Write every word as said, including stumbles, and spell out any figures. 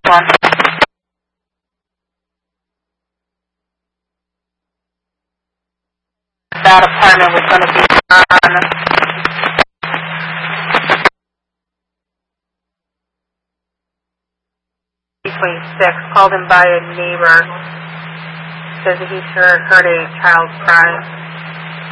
one. That apartment was going to be on twenty-six, called in by a neighbor. Says that he sure heard a child crying.